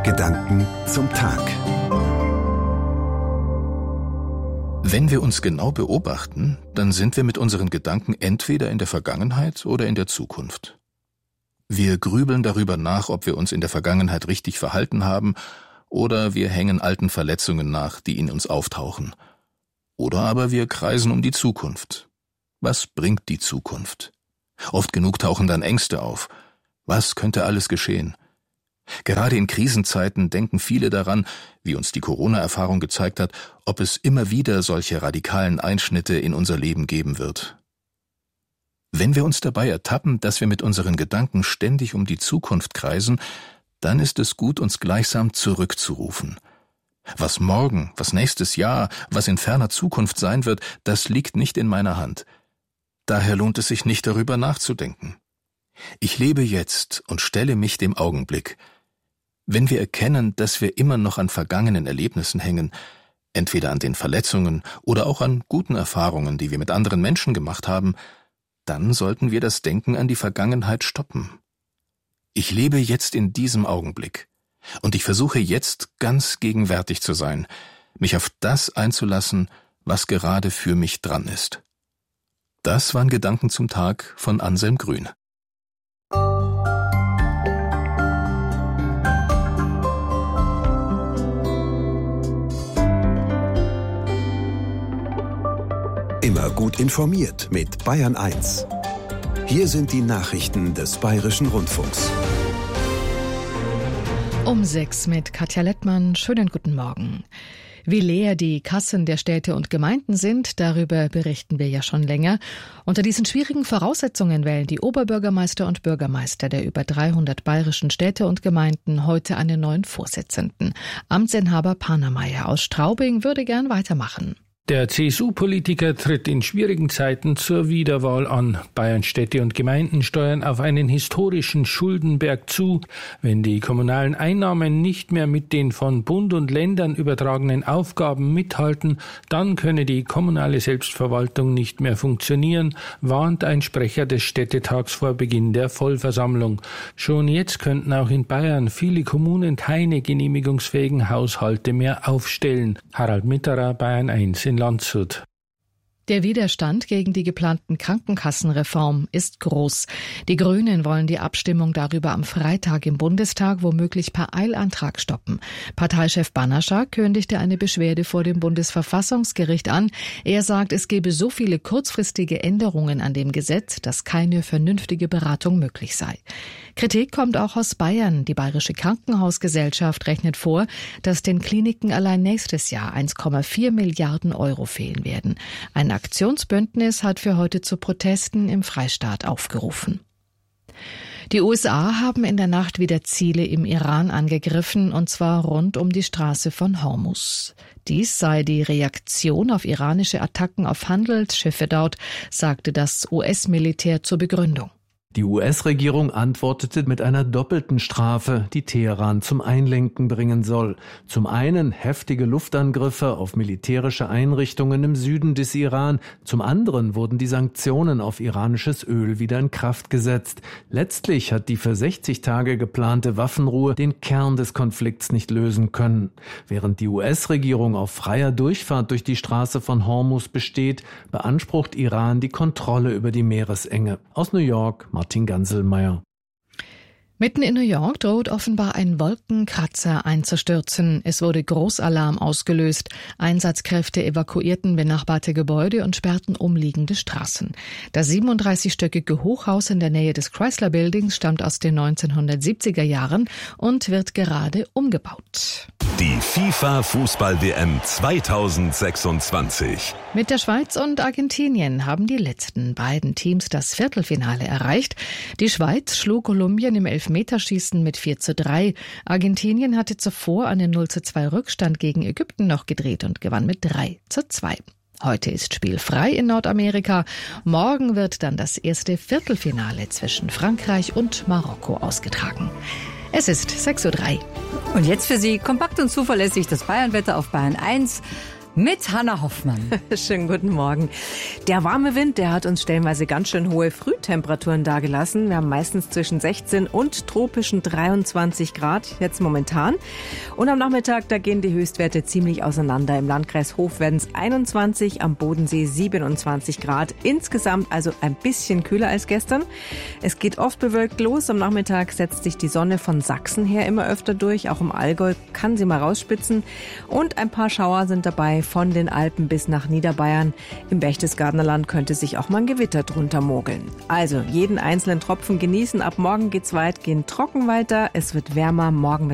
Gedanken zum Tag. Wenn wir uns genau beobachten, dann sind wir mit unseren Gedanken entweder in der Vergangenheit oder in der Zukunft. Wir grübeln darüber nach, ob wir uns in der Vergangenheit richtig verhalten haben, oder wir hängen alten Verletzungen nach, die in uns auftauchen. Oder aber wir kreisen um die Zukunft. Was bringt die Zukunft? Oft genug tauchen dann Ängste auf. Was könnte alles geschehen? Gerade in Krisenzeiten denken viele daran, wie uns die Corona-Erfahrung gezeigt hat, ob es immer wieder solche radikalen Einschnitte in unser Leben geben wird. Wenn wir uns dabei ertappen, dass wir mit unseren Gedanken ständig um die Zukunft kreisen, dann ist es gut, uns gleichsam zurückzurufen. Was morgen, was nächstes Jahr, was in ferner Zukunft sein wird, das liegt nicht in meiner Hand. Daher lohnt es sich nicht, darüber nachzudenken. Ich lebe jetzt und stelle mich dem Augenblick. Wenn wir erkennen, dass wir immer noch an vergangenen Erlebnissen hängen, entweder an den Verletzungen oder auch an guten Erfahrungen, die wir mit anderen Menschen gemacht haben, dann sollten wir das Denken an die Vergangenheit stoppen. Ich lebe jetzt in diesem Augenblick und ich versuche jetzt ganz gegenwärtig zu sein, mich auf das einzulassen, was gerade für mich dran ist. Das waren Gedanken zum Tag von Anselm Grün. Immer gut informiert mit Bayern 1. Hier sind die Nachrichten des Bayerischen Rundfunks. Um 6 mit Katja Lettmann. Schönen guten Morgen. Wie leer die Kassen der Städte und Gemeinden sind, darüber berichten wir ja schon länger. Unter diesen schwierigen Voraussetzungen wählen die Oberbürgermeister und Bürgermeister der über 300 bayerischen Städte und Gemeinden heute einen neuen Vorsitzenden. Amtsinhaber Panermeier aus Straubing würde gern weitermachen. Der CSU-Politiker tritt in schwierigen Zeiten zur Wiederwahl an. Bayerns Städte und Gemeinden steuern auf einen historischen Schuldenberg zu. Wenn die kommunalen Einnahmen nicht mehr mit den von Bund und Ländern übertragenen Aufgaben mithalten, dann könne die kommunale Selbstverwaltung nicht mehr funktionieren, warnt ein Sprecher des Städtetags vor Beginn der Vollversammlung. Schon jetzt könnten auch in Bayern viele Kommunen keine genehmigungsfähigen Haushalte mehr aufstellen. Harald Mitterer, Bayern 1 in Landshut. Der Widerstand gegen die geplanten Krankenkassenreform ist groß. Die Grünen wollen die Abstimmung darüber am Freitag im Bundestag womöglich per Eilantrag stoppen. Parteichef Bannerschak kündigte eine Beschwerde vor dem Bundesverfassungsgericht an. Er sagt, es gebe so viele kurzfristige Änderungen an dem Gesetz, dass keine vernünftige Beratung möglich sei. Kritik kommt auch aus Bayern. Die Bayerische Krankenhausgesellschaft rechnet vor, dass den Kliniken allein nächstes Jahr 1,4 Milliarden Euro fehlen werden. Ein Aktionsbündnis hat für heute zu Protesten im Freistaat aufgerufen. Die USA haben in der Nacht wieder Ziele im Iran angegriffen, und zwar rund um die Straße von Hormuz. Dies sei die Reaktion auf iranische Attacken auf Handelsschiffe dort, sagte das US-Militär zur Begründung. Die US-Regierung antwortete mit einer doppelten Strafe, die Teheran zum Einlenken bringen soll. Zum einen heftige Luftangriffe auf militärische Einrichtungen im Süden des Iran, zum anderen wurden die Sanktionen auf iranisches Öl wieder in Kraft gesetzt. Letztlich hat die für 60 Tage geplante Waffenruhe den Kern des Konflikts nicht lösen können. Während die US-Regierung auf freier Durchfahrt durch die Straße von Hormuz besteht, beansprucht Iran die Kontrolle über die Meeresenge. Aus New York, Martin Ganselmeier. Mitten in New York droht offenbar ein Wolkenkratzer einzustürzen. Es wurde Großalarm ausgelöst. Einsatzkräfte evakuierten benachbarte Gebäude und sperrten umliegende Straßen. Das 37-stöckige Hochhaus in der Nähe des Chrysler Buildings stammt aus den 1970er Jahren und wird gerade umgebaut. Die FIFA-Fußball-WM 2026. Mit der Schweiz und Argentinien haben die letzten beiden Teams das Viertelfinale erreicht. Die Schweiz schlug Kolumbien im Elfmeterschießen mit 4:3. Argentinien hatte zuvor einen 0:2 Rückstand gegen Ägypten noch gedreht und gewann mit 3:2. Heute ist spielfrei in Nordamerika. Morgen wird dann das erste Viertelfinale zwischen Frankreich und Marokko ausgetragen. Es ist 6:03 Uhr. Und jetzt für Sie kompakt und zuverlässig das Bayernwetter auf Bayern 1. mit Hanna Hoffmann. Schönen guten Morgen. Der warme Wind, der hat uns stellenweise ganz schön hohe Frühtemperaturen dagelassen. Wir haben meistens zwischen 16 und tropischen 23 Grad, jetzt momentan. Und am Nachmittag, da gehen die Höchstwerte ziemlich auseinander. Im Landkreis Hof werden es 21, am Bodensee 27 Grad. Insgesamt also ein bisschen kühler als gestern. Es geht oft bewölkt los. Am Nachmittag setzt sich die Sonne von Sachsen her immer öfter durch. Auch im Allgäu kann sie mal rausspitzen. Und ein paar Schauer sind dabei von den Alpen bis nach Niederbayern. Im Berchtesgadener Land könnte sich auch mal ein Gewitter drunter mogeln. Also jeden einzelnen Tropfen genießen. Ab morgen geht's weitgehend trocken weiter. Es wird wärmer. Morgen